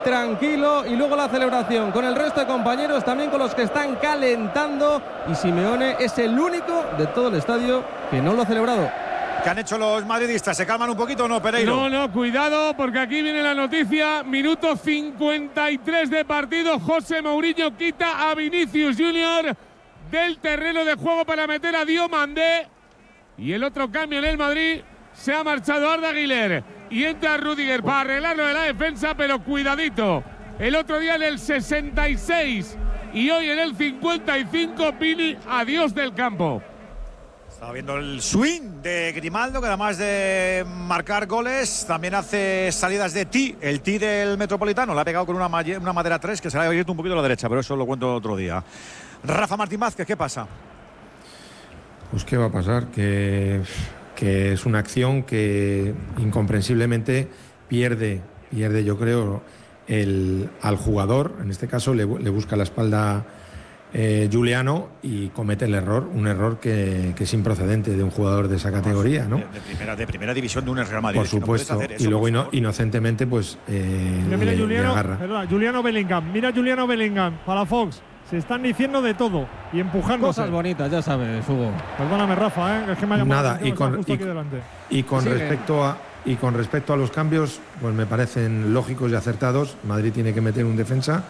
tranquilo, y luego la celebración con el resto de compañeros, también con los que están calentando, y Simeone es el único de todo el estadio que no lo ha celebrado. ¿Qué han hecho los madridistas? ¿Se calman un poquito o no, Pereiro? No, cuidado, porque aquí viene la noticia. Minuto 53 de partido. José Mourinho quita a Vinicius Junior del terreno de juego para meter a Diomandé. Y el otro cambio en el Madrid, se ha marchado Arda Güler y entra Rüdiger para arreglarlo de la defensa, pero cuidadito. El otro día en el 66 y hoy en el 55, Vini, adiós del campo. Estaba viendo el swing de Grimaldo, que además de marcar goles, también hace salidas de tee, el tee del Metropolitano. Le ha pegado con una madera 3 que se le ha abierto un poquito a la derecha, pero eso lo cuento otro día. Rafa Martín Vázquez, ¿qué pasa? Pues qué va a pasar, que es una acción que incomprensiblemente pierde yo creo al jugador. En este caso le busca la espalda Giuliano y comete el error, un error que es improcedente de un jugador de esa categoría, ¿no? De primera división de un Real Madrid. Por supuesto, no y luego inocentemente pues mira le agarra. Juliano Bellingham para Fox. Se están diciendo de todo y empujando. Cosas bonitas, ya sabes, Hugo. Perdóname, Rafa, es que me ha llamado nada, y con respecto a los cambios, pues me parecen lógicos y acertados. Madrid tiene que meter un defensa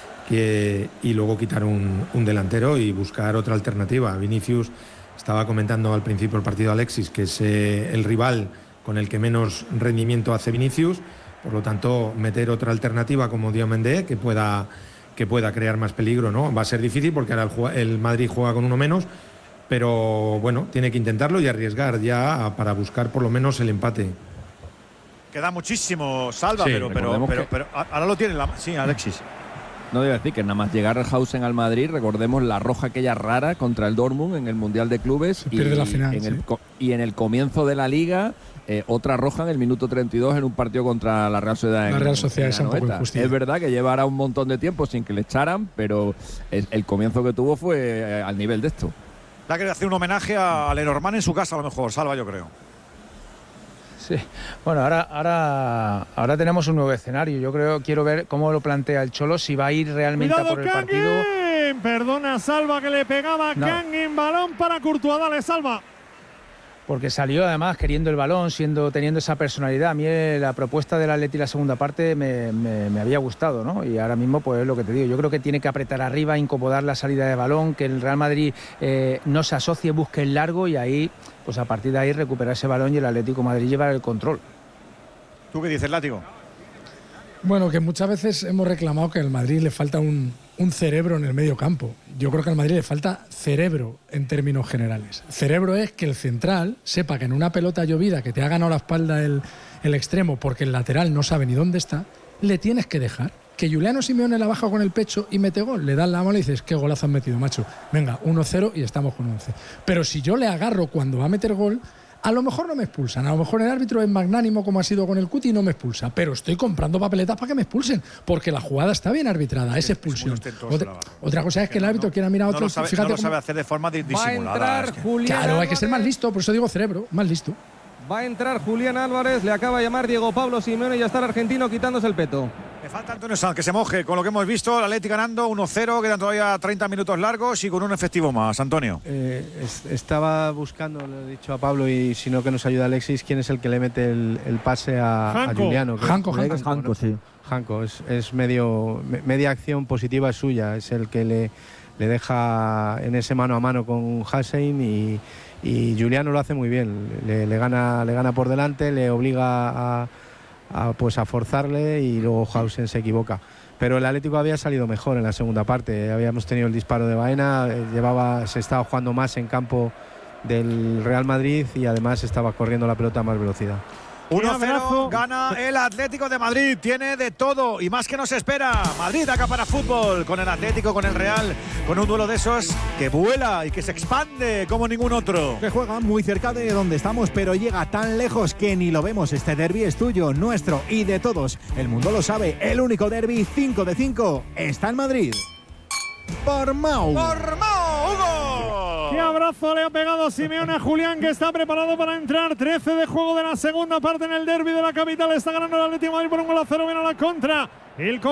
y luego quitar un delantero y buscar otra alternativa. Vinicius, estaba comentando al principio del partido Alexis, que es el rival con el que menos rendimiento hace Vinicius, por lo tanto meter otra alternativa como Diomandé que pueda crear más peligro, ¿no? Va a ser difícil porque ahora el Madrid juega con uno menos, pero bueno, tiene que intentarlo y arriesgar ya para buscar por lo menos el empate. Queda muchísimo, Salva, sí, pero ahora lo tiene sí, Alexis. No debe decir que nada más llegar Hausen al Madrid, recordemos la roja aquella rara contra el Dortmund en el Mundial de Clubes y la final, y en el comienzo de la Liga otra roja en el minuto 32 en un partido contra la Real Sociedad. La Real Sociedad es un poco injusticia. Es verdad que llevará un montón de tiempo sin que le echaran, pero el comienzo que tuvo fue al nivel de esto. La que hacer un homenaje a Lenormand en su casa, a lo mejor, Salva, yo creo. Sí, bueno, ahora tenemos un nuevo escenario. Quiero ver cómo lo plantea el Cholo, si va a ir realmente a por el partido. Perdona, Salva, que le pegaba Kangin, balón para Courtois, dale, Salva. Porque salió además queriendo el balón, teniendo esa personalidad. A mí la propuesta del Atleti la segunda parte me había gustado, ¿no? Y ahora mismo, pues es lo que te digo. Yo creo que tiene que apretar arriba, incomodar la salida de balón, que el Real Madrid no se asocie, busque el largo y ahí, pues a partir de ahí recuperar ese balón y el Atlético de Madrid llevar el control. ¿Tú qué dices, Látigo? Bueno, que muchas veces hemos reclamado que al Madrid le falta un cerebro en el medio campo. Yo creo que al Madrid le falta cerebro en términos generales. Cerebro es que el central sepa que en una pelota llovida que te ha ganado la espalda el extremo porque el lateral no sabe ni dónde está, le tienes que dejar. Que Giuliano Simeone la baja con el pecho y mete gol, le das la mano y dices, qué golazo has metido, macho. Venga, 1-0 y estamos con 11. Pero si yo le agarro cuando va a meter gol, a lo mejor no me expulsan, a lo mejor el árbitro es magnánimo como ha sido con el Cuti y no me expulsa, pero estoy comprando papeletas para que me expulsen, porque la jugada está bien arbitrada, es expulsión. Otra cosa es que el árbitro quiera mirar a otro. No lo sabe hacer de forma disimulada. Claro, hay que ser más listo, por eso digo cerebro, más listo. Va a entrar Julián Álvarez, le acaba de llamar Diego Pablo Simeone y ya está el argentino quitándose el peto. Le falta Antonio Sanz, que se moje con lo que hemos visto, el Atleti ganando 1-0, quedan todavía 30 minutos largos y con un efectivo más. Antonio. Estaba buscando, le he dicho a Pablo, y si no que nos ayuda Alexis, quién es el que le mete el pase a Giuliano. Janko, sí. Janko, es media acción positiva es suya, es el que le deja en ese mano a mano con Hussein y Giuliano lo hace muy bien, le gana por delante, le obliga a forzarle y luego Hausen se equivoca. Pero el Atlético había salido mejor en la segunda parte, habíamos tenido el disparo de Baena, se estaba jugando más en campo del Real Madrid y además estaba corriendo la pelota a más velocidad. 1-0, gana el Atlético de Madrid, tiene de todo y más que nos espera. Madrid acá para fútbol, con el Atlético, con el Real, con un duelo de esos que vuela y que se expande como ningún otro. Que juega muy cerca de donde estamos, pero llega tan lejos que ni lo vemos. Este derbi es tuyo, nuestro y de todos. El mundo lo sabe, el único derbi 5 de 5 está en Madrid. Por Mau. Por Mau, Hugo. ¡Qué abrazo! Golazo le ha pegado Simeone a Julián, que está preparado para entrar. 13 de juego de la segunda parte en el derbi de la capital. Está ganando el Atlético de Madrid por 1-0. Viene a la contra. El